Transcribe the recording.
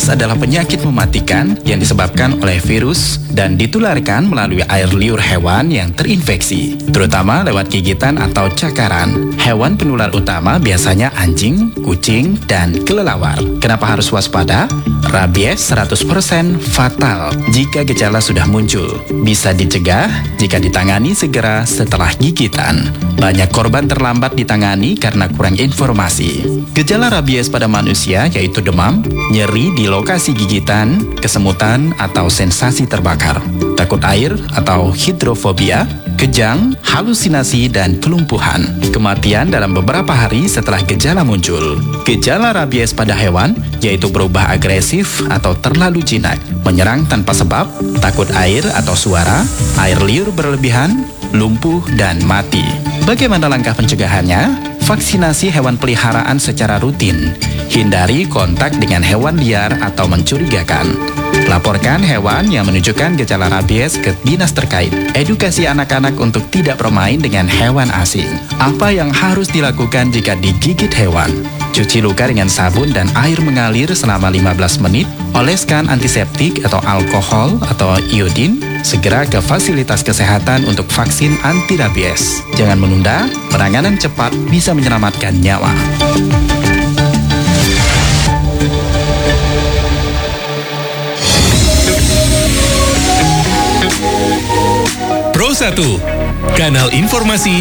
Rabies adalah penyakit mematikan yang disebabkan oleh virus dan ditularkan melalui air liur hewan yang terinfeksi, terutama lewat gigitan atau cakaran. Hewan penular utama biasanya anjing, kucing, dan kelelawar. Kenapa harus waspada? Rabies 100% fatal jika gejala sudah muncul. Bisa dicegah jika ditangani segera setelah gigitan. Banyak korban terlambat ditangani karena kurang informasi. Gejala rabies pada manusia yaitu demam, nyeri di lokasi gigitan, kesemutan atau sensasi terbakar, takut air atau hidrofobia, kejang, halusinasi, dan kelumpuhan. Kematian dalam beberapa hari setelah gejala muncul. Gejala rabies pada hewan yaitu berubah agresif atau terlalu jinak, menyerang tanpa sebab, takut air atau suara, air liur berlebihan, lumpuh, dan mati. Bagaimana langkah pencegahannya? Vaksinasi hewan peliharaan secara rutin. Hindari kontak dengan hewan liar atau mencurigakan. Laporkan hewan yang menunjukkan gejala rabies ke dinas terkait. Edukasi anak-anak untuk tidak bermain dengan hewan asing. Apa yang harus dilakukan jika digigit hewan? Cuci luka dengan sabun dan air mengalir selama 15 menit. Oleskan antiseptik atau alkohol atau iodin. Segera ke fasilitas kesehatan untuk vaksin anti rabies. Jangan menunda, penanganan cepat bisa menyelamatkan nyawa. Pro 1, kanal informasi